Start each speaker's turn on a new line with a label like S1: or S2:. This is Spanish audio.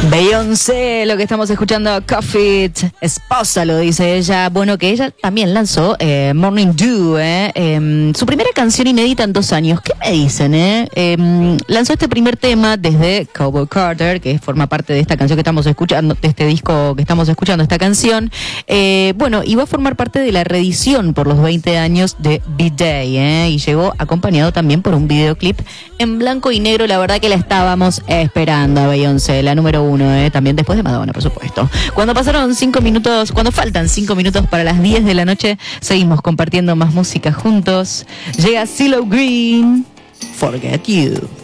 S1: Beyoncé, lo que estamos escuchando, Coffee It, esposa, lo dice ella. Bueno, que ella también lanzó Morning Dew, su primera canción inédita en 2 años. ¿Qué me dicen, lanzó este primer tema desde Cowboy Carter, que forma parte de esta canción que estamos escuchando, de este disco que estamos escuchando, esta canción. Bueno, y va a formar parte de la reedición por los 20 años de B-Day, y llegó acompañado también por un videoclip en blanco y negro. La verdad que la estábamos esperando a Beyoncé, la número 1, también después de Madonna, por supuesto. Cuando faltan 5 minutos para las 10 de la noche, seguimos compartiendo más música juntos. Llega CeeLo Green, Forget You.